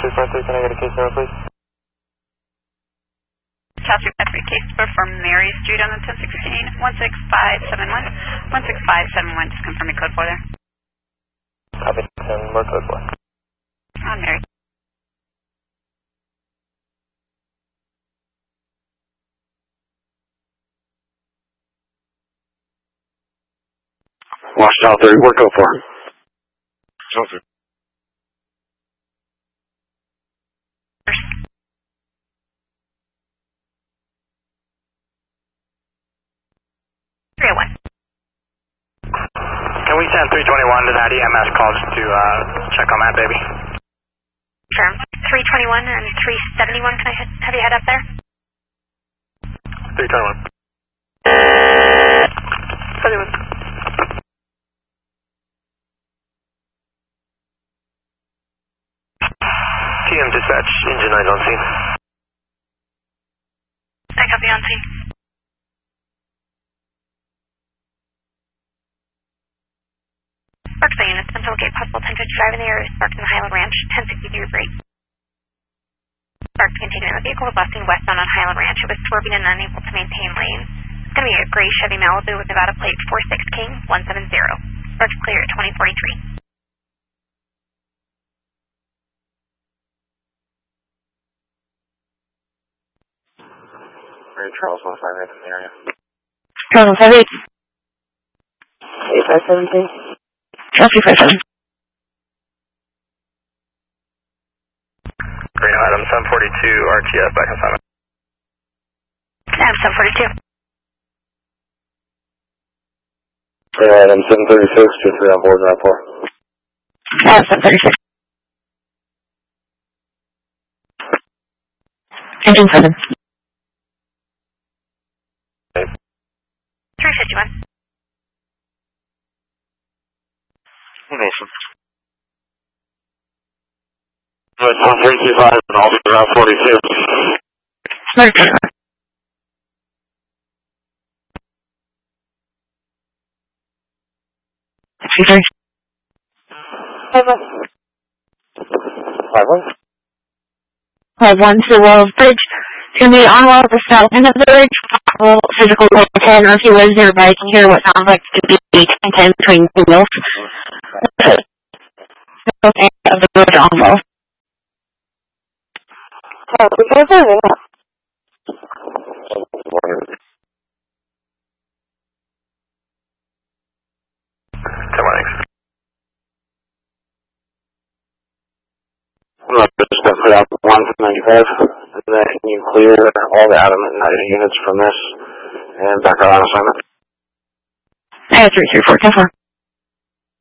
343, can I get a case number, please? Cal 353, case number for Mary Street on the 1016, 16571. 16571, just confirm your code for there. Copy, and more code for. On Mary. Washington 30, where code for? Sounds good. Can we send 321 to that EMS call just to check on that baby? Sure. 321 and 371, can I have you head up there? 321. 71. TM dispatch, engine 9 on scene. I copy on scene. Sparks units, until gate possible 1050 drive in the area, Sparks in Highland Ranch, 1063 break. Sparks continuing the vehicle was lasting westbound on Highland Ranch. It was swerving and unable to maintain lanes. It's going to be a gray Chevy Malibu with Nevada plate 46 King 170. Sparks clear at 2043. Mary Charles 158 in the area. Charles 158. 8573. Charles 357. Green Item 742, RTS, back on assignment. Adam 742. Green Item 736, 23 on board, 94. Adam 736. Engine 7. 351. Nation. It's 1325 and I'll be around 42. Okay. C3. 51 to Wells Bridge. It's going to be on Wells, the south end of the bridge. Possible physical 10, or if you live nearby, you can hear what sounds like to be 10 between two wheels. Of the bridge on Wells. We can hear it. Come on, thanks. I'm just going to put out 195, and then you clear all the Adam units from this, and back out on assignment. I have 334, 10-4.